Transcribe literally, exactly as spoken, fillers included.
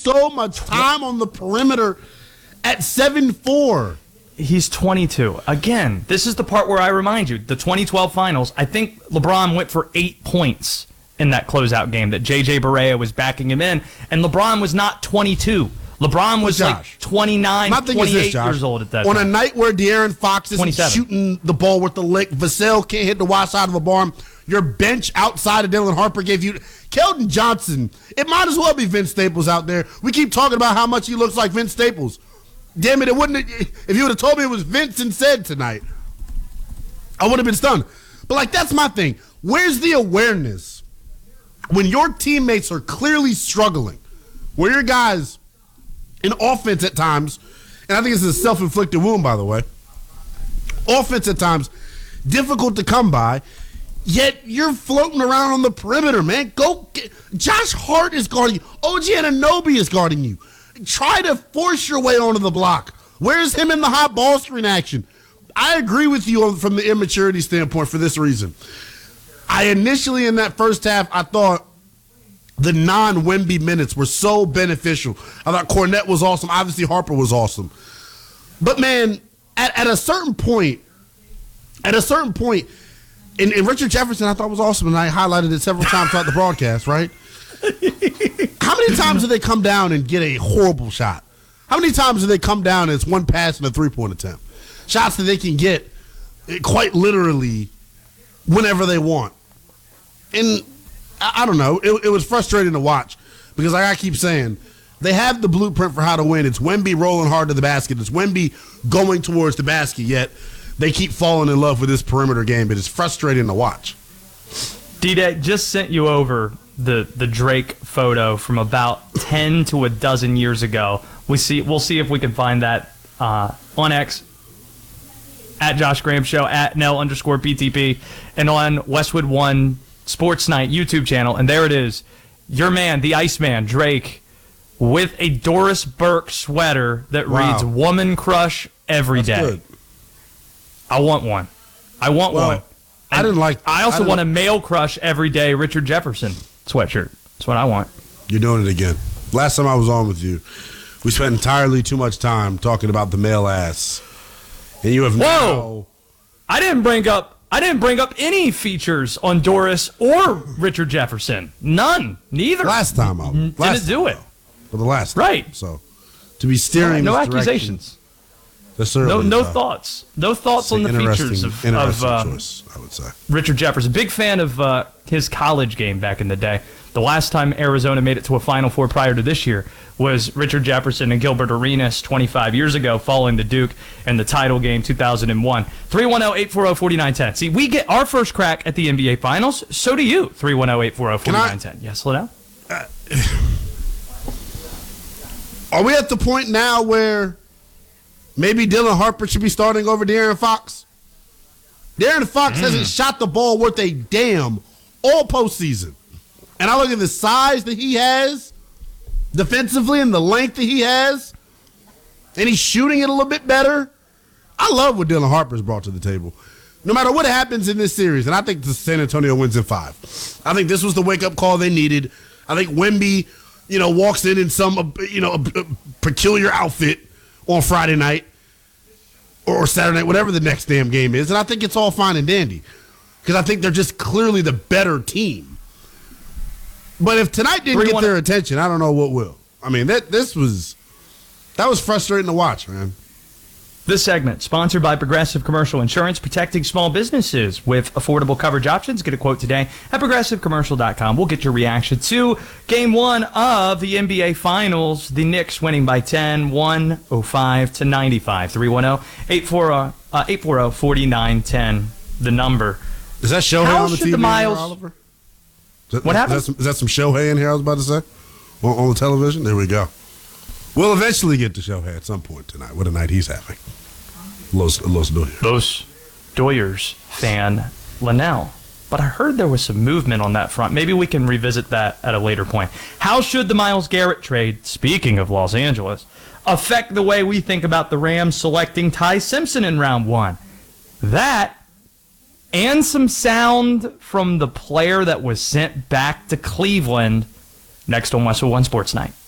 so much time on the perimeter at seven four. He's twenty-two. Again, this is the part where I remind you, the twenty twelve finals, I think LeBron went for eight points in that closeout game that J J Barea was backing him in, and LeBron was not twenty-two. LeBron was Josh, like twenty-nine, twenty-eight this, years old at that On time. a night where De'Aaron Fox is shooting the ball with the lick, Vassell can't hit the wide side of the barn, your bench outside of Dylan Harper gave you Keldon Johnson. It might as well be Vince Staples out there. We keep talking about how much he looks like Vince Staples. Damn it, it wouldn't. If you would have told me it was Vince and said tonight, I would have been stunned. But like, that's my thing. Where's the awareness when your teammates are clearly struggling, where your guys in offense at times, and I think this is a self-inflicted wound, by the way, offense at times difficult to come by, yet you're floating around on the perimeter, man. Go, get, Josh Hart is guarding you. O G Anunoby is guarding you. Try to force your way onto the block. Where's him in the hot ball screen action? I agree with you on, from the immaturity standpoint for this reason. I initially, in that first half, I thought the non-Wemby minutes were so beneficial. I thought Cornette was awesome. Obviously, Harper was awesome. But, man, at, at a certain point, at a certain point, and, and Richard Jefferson I thought was awesome, and I highlighted it several times throughout the broadcast, right? How many times do they come down and get a horrible shot? How many times do they come down and it's one pass and a three-point attempt? Shots that they can get quite literally whenever they want. And I, I don't know. It, it was frustrating to watch because, like I keep saying, they have the blueprint for how to win. It's Wemby rolling hard to the basket. It's Wemby going towards the basket, yet they keep falling in love with this perimeter game. It is frustrating to watch. D-Day just sent you over the the Drake photo from about ten to a dozen years ago. We see we'll see if we can find that uh, on X at Josh Graham Show at Nell underscore B T P and on Westwood One Sports Night YouTube channel. And there it is, your man, the Iceman Drake, with a Doris Burke sweater that wow. reads "Woman Crush every That's day." Good. I want one. I want well, one. And I didn't like. I also I want a male crush every day Richard Jefferson sweatshirt. That's what I want. You're doing it again. Last time I was on with you, we spent entirely too much time talking about the male ass, and you have Whoa! now. I didn't bring up. I didn't bring up any features on Doris or Richard Jefferson. None. Neither. Last time I didn't last do it. For the last right. Time. So to be steering. No, no this accusations. No, no uh, thoughts. No thoughts on the features of, of uh, choice, I would say. Richard Jefferson. Big fan of uh, his college game back in the day. The last time Arizona made it to a Final Four prior to this year was Richard Jefferson and Gilbert Arenas twenty-five years ago, following the Duke and the title game two thousand one. three one zero, eight four zero, four nine one zero. See, we get our first crack at the N B A Finals. So do you. three one zero, eight four zero, four nine one zero. Yes, slow down. Uh, are we at the point now where maybe Dylan Harper should be starting over De'Aaron Fox? De'Aaron Fox mm. hasn't shot the ball worth a damn all postseason. And I look at the size that he has defensively and the length that he has, and he's shooting it a little bit better. I love what Dylan Harper's brought to the table. No matter what happens in this series, and I think the San Antonio wins in five. I think this was the wake-up call they needed. I think Wemby, you know, walks in in some, you know, a, a peculiar outfit on Friday night or Saturday night, whatever the next damn game is, and I think it's all fine and dandy because I think they're just clearly the better team. But if tonight didn't get their attention, I don't know what will. I mean, that this was that was frustrating to watch, man. This segment sponsored by Progressive Commercial Insurance, protecting small businesses with affordable coverage options. Get a quote today at progressive commercial dot com. We'll get your reaction to Game One of the N B A Finals. The Knicks winning by ten, one oh five to ninety-five. three one zero, eight four zero, four nine one zero. The number. Is that Shohei How on the should T V, the Miles? here, Oliver? Is that, what is, happened? Is that, some, is that some Shohei in here? I was about to say on, on the television. There we go. We'll eventually get to Shohei at some point tonight. What a night he's having. Los, Los Doyers. Los Doyers fan, Linnell. But I heard there was some movement on that front. Maybe we can revisit that at a later point. How should the Myles Garrett trade, speaking of Los Angeles, affect the way we think about the Rams selecting Ty Simpson in round one? That and some sound from the player that was sent back to Cleveland next on Westwood One Sports Night.